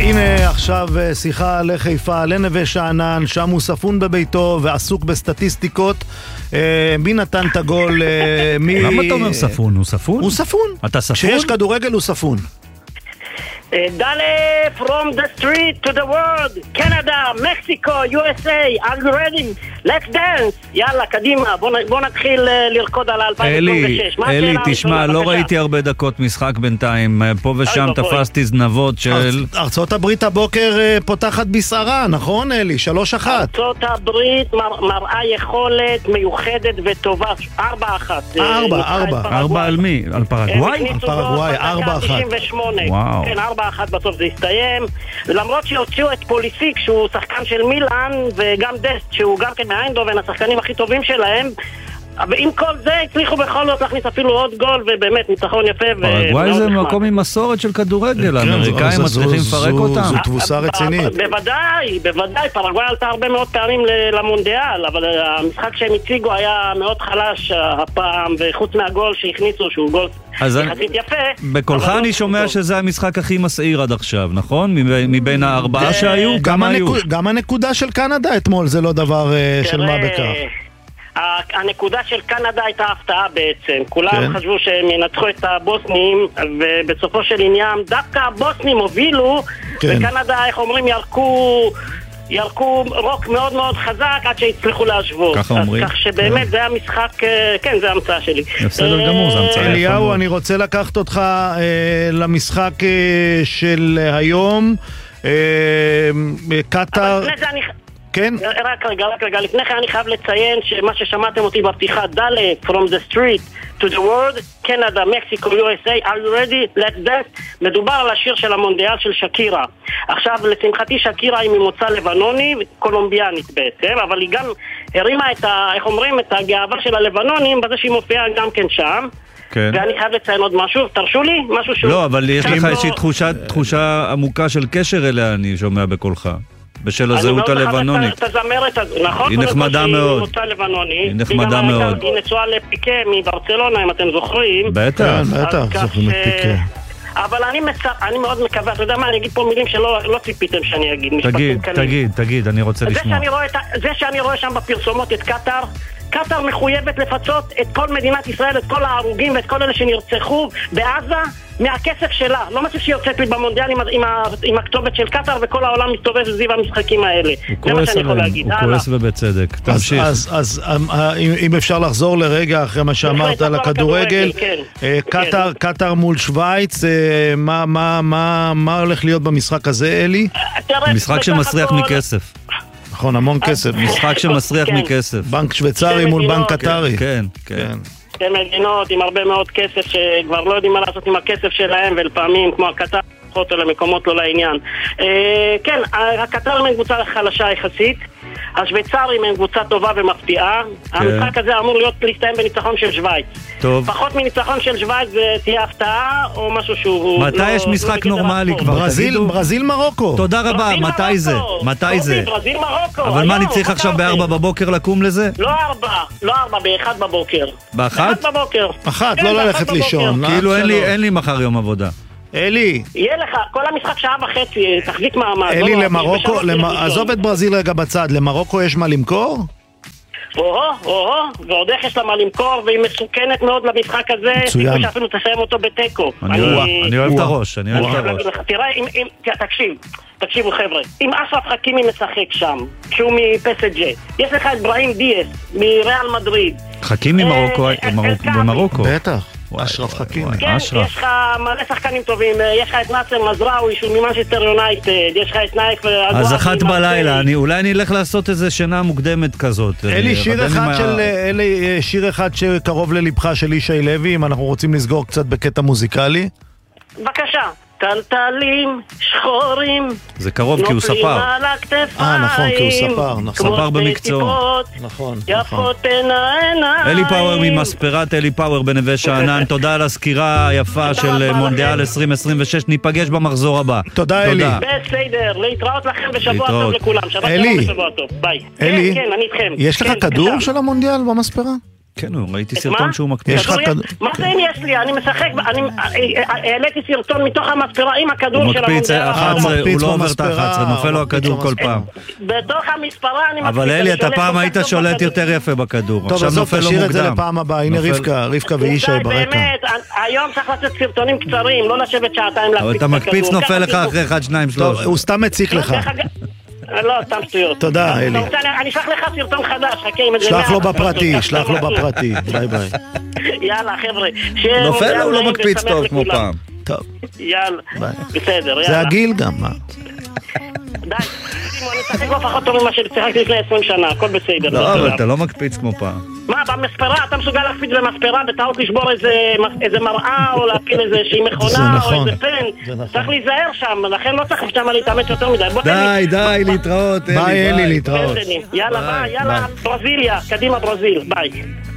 הנה עכשיו שיחה לחיפה, לנווה שאנן, שם הוא ספון בביתו ועסוק בסטטיסטיקות. מי נתן את הגול? למה אתה אומר ספון? הוא ספון? הוא ספון. אתה ספון? כשיש כדורגל הוא ספון. Dale, from the street to the world, Canada, Mexico, USA, are you ready? Let's dance. יאללה, קדימה, בוא נתחיל לרקוד על 2026. אלי, תשמע, לא ראיתי הרבה דקות משחק בינתיים, פה ושם תפסתי זנבות של... ארצות הברית הבוקר פותחת בסערה, נכון אלי? 3-1. ארצות הברית מראה יכולת מיוחדת וטובה, 4-1. 4 על מי? על פרגוואי? על פרגוואי, 4-1. וואו. כן, 4-1 בסוף זה הסתיים, למרות שהוציאו את פוליסיק שהוא שחקן של מילאן וגם דסט שהוא גם כן מאיינדובן, השחקנים הכי טובים שלהם, ועם כל זה הצליחו בכל זאת להכניס אפילו עוד גול, ובאמת ניצחון יפה. פרגוואי זה מקום עם מסורת של כדורגל, האמריקאים מצליחים לפרק אותם. זו תבוסה רצינית. בוודאי, פרגוואי עלתה הרבה מאוד פעמים למונדיאל, אבל המשחק שהם הציגו היה מאוד חלש הפעם, וחוץ מהגול שהכניסו שהוא גול יחסית יפה. בקולך אני שומע שזה המשחק הכי מסעיר עד עכשיו, נכון? מבין הארבעה שהיו, כמה היו? גם הנקודה של קנדה אתמול זה לא דבר של מה בכך. הנקודה של קנדה הייתה הפתעה בעצם. כולם חשבו שהם ינצחו את הבוסנים, ובסופו של עניין דווקא הבוסנים הובילו, וקנדה, איך אומרים, ירקו רוק מאוד מאוד חזק עד שהצליחו להשוות. ככה אומרים. כך שבאמת זה המשחק, כן, זה המצאה שלי. בסדר גמור, זה המצאה. אליהו, אני רוצה לקחת אותך למשחק של היום. קטר... אבל לפני זה אני... כן? רק רגע, לפני כן אני חייב לציין שמה ששמעתם אותי בפתיחה, דלה, from the street to the world, Canada, Mexico, USA, are you ready? Let's dance. מדובר על השיר של המונדיאל של שקירה. עכשיו, לשמחתי שקירה היא ממוצא לבנוני, קולומביאנית בעצם, אבל היא גם הרימה איך אומרים, את הגאווה של הלבנונים, בזה שהיא מופיעה גם כן שם. כן. ואני חייב לציין עוד משהו, תרשו לי? משהו שהוא... לא, אבל יש לך איזושהי תחושה עמוקה של קשר אליה, אני שומע בקולך. בשל הזהות הלבנונית. נכון, היא נחמדה מאוד. היא נחמדה מאוד. היא נשואה לפיקה מברצלונה, אם אתם זוכרים. בטח, זוכרים את פיקה. אבל אני מאוד מקווה, אתה יודע מה, אני אגיד פה מילים שלא ציפיתם שאני אגיד. תגיד, אני רוצה לשמוע. זה שאני רואה שם בפרסומות את קטר מחויבת לפצות את כל מדינת ישראל, את כל ההרוגים ואת כל אלה שנרצחו בעזה מהכסף שלה. לא מצליח שהיא יוצאת לי במונדיאל עם הכתובת של קטר וכל העולם מסתובב סביב המשחקים האלה. זה מה שאני יכול להגיד. הוא כועס ובצדק. תמשיך. אז אם אפשר לחזור לרגע אחרי מה שאמרת על הכדורגל, קטר מול שוויץ, מה הולך להיות במשחק הזה, אלי? משחק שמסריח מכסף. נכון, המון כסף. משחק שמסריח מכסף. בנק שוויצרי מול בנק קטרי. כן. שתי מדינות עם הרבה מאוד כסף שכבר לא יודעים מה לעשות עם הכסף שלהם, ולפעמים כמו הקטר הולכות אל המקומות לא לעניין. כן, הקטר הם קבוצה חלשה יחסית, השוויצרים הם קבוצה טובה ומפתיעה. המשחק הזה אמור להסתיים בניצחון של שוויץ. פחות מניצחון של שוויץ זה תהיה הפתעה או משהו שהוא... מתי יש משחק נורמלי כבר? ברזיל מרוקו. תודה רבה, מתי זה? ברזיל מרוקו. אבל מה, אני צריך עכשיו ב4 בבוקר לקום לזה? לא 4, ב1 בבוקר. ב1? 1 בבוקר. 1, לא ללכת לישון. כאילו אין לי מחר יום עבודה. אלי, יהיה לך, כל המשחק שעה וחצי, תחזיק מעמד. אלי, למרוקו, עזוב את ברזיל רגע בצד, למרוקו יש מה למכור? ועוד איך יש לה מה למכור, והיא מסוכנת מאוד למשחק הזה, סיכוי שאפילו תסיים אותו בטקו. אני אוהב את הראש, תראה, תקשיבו חבר'ה, אם אשרף חכימי משחק שם, שהוא מפסג'ה, יש לך את ברהים דיאס, מריאל מדריד. חכימי במרוקו? בטח. אשרף חכימי. כן, יש לך מלא שחקנים טובים, יש לך את נאסר מזראוי שהוא ממנצ'סטר יונייטד, יש לך את נייק אז 1 בלילה, אולי אני אלך לעשות איזה שינה מוקדמת כזאת. אלי, שיר אחד שקרוב ללבך של ישי לוי, אם אנחנו רוצים לסגור קצת בקטע מוזיקלי. בבקשה. טלטלים, שחורים, זה קרוב כי הוא ספר. נכון, כי הוא ספר. ספר במקצוע. נכון. יפות עיניים. אלי פאוור ממספרת אלי פאוור בנווה שאנן. תודה על הסקירה היפה של מונדיאל 2026. ניפגש במחזור הבא. תודה אלי. בסדר, להתראות לכם ושבוע טוב לכולם. אלי. שבוע טוב, ביי. אלי, כן, אני איתכם. יש לך כדור של המונדיאל במספרה? כן, ראיתי סרטון שהוא מקפיץ. מה זה אם יש לי? אני משחק, העליתי סרטון מתוך המספרה עם הכדור של המונדיאל. הוא לא עובר את ה-11, נופל לו הכדור כל פעם. בתוך המספרה אני מקפיץ. אבל אלי, אתה פעם היית שולט יותר יפה בכדור. טוב, אז תשאיר את זה לפעם הבאה. הנה רבקה וישי ברקע. באמת, היום צריך לתת סרטונים קצרים, לא לשבת שעתיים להקפיץ את הכדור. אבל אתה מקפיץ נופל לך אחרי 1, 2, 3. הוא סתם מציק לך. לא, סתם שטויות. תודה, אלי. אני אשלח לך סרטון חדש, חכה עם את זה. שלח לו בפרטי, ביי ביי. יאללה, חבר'ה. נופל הוא לא מקפיץ טוב כמו פעם. טוב. יאללה, בסדר, יאללה. זה הגיל גם, מה? די, אני אשחק לא פחות טוב ממה שצחקתי לפני 20 שנה, הכל בסדר. לא, אבל אתה לא מקפיץ כמו פעם. מה, במספרה? אתה מסוגל להקפיץ במספרה בטעות לשבור איזה מראה או להפיל איזושהי מכונה או איזה פן? צריך להיזהר שם, לכן לא צריך שם להתאמץ יותר מדי. די, להתראות, ביי אלי, להתראות. יאללה, ביי, יאללה, ברזיליה, קדימה ברזיל, ביי.